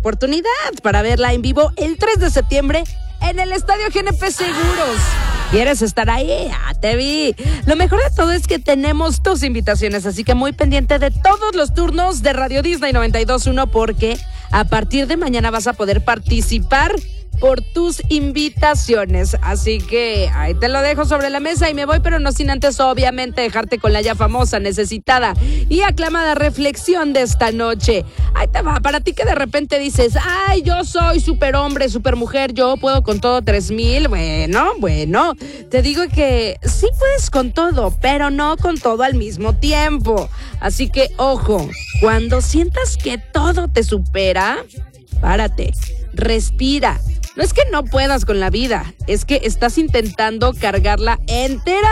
oportunidad para verla en vivo el 3 de septiembre en el Estadio GNP Seguros. ¿Quieres estar ahí? Ya te vi. Lo mejor de todo es que tenemos tus invitaciones, así que muy pendiente de todos los turnos de Radio Disney 92.1 porque a partir de mañana vas a poder participar por tus invitaciones. Así que ahí te lo dejo sobre la mesa y me voy, pero no sin antes obviamente dejarte con la ya famosa, necesitada y aclamada reflexión de esta noche. Ahí te va, para ti que de repente dices, ay, yo soy superhombre, supermujer, yo puedo con todo 3000. Bueno, te digo que sí puedes con todo, pero no con todo al mismo tiempo. Así que ojo, cuando sientas que todo te supera, párate, respira. No es que no puedas con la vida, es que estás intentando cargarla entera